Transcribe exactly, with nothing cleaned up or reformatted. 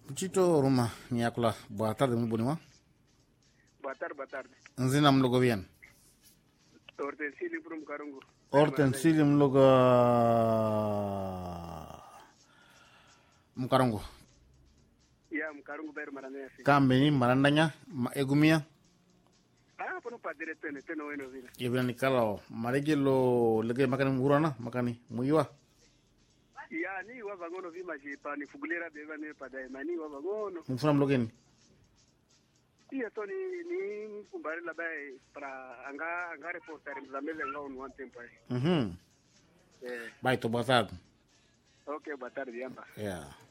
Chito Ruma Niakula, boa tarde, muito bonima. Boa tarde, boa tarde. Nzina mlogo bien. Hortensili from Karungu. Hortensili mlogo Mkarongo. Ya Mkarungu ber marandanya. Kambeni marandanya egumia. Ah, pono padre tene tene weno vile. Ibra nikalo marigelo lege makani murana makani muiwa. Ya ni wa vangono vima jipa ni fugulera beva ne padai mani wa vangono. Mfuna mlogeni. Iya to ni ni kumbari la bai para anga anga reporter mzamele nga on one tempo ai. Mhm. Eh. Baito boa tarde. Okay, boa tarde, yamba. Yeah.